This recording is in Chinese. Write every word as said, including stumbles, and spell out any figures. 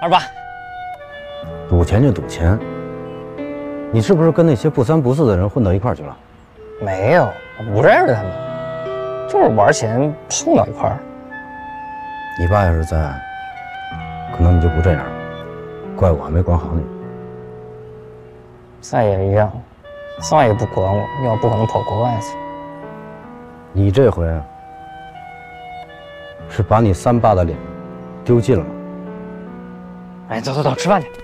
二八， 赌钱就赌钱，你是不是跟那些不三不四的人混到一块儿去了？ 没有，我不认识他们，就是玩钱碰到一块儿。 你爸要是在，可能你就不这样了，怪我还没管好你。 再也一样，再也不管我，要不可能跑国外去。 你这回是把你三爸的脸丢尽了。 哎，走走走，吃饭去。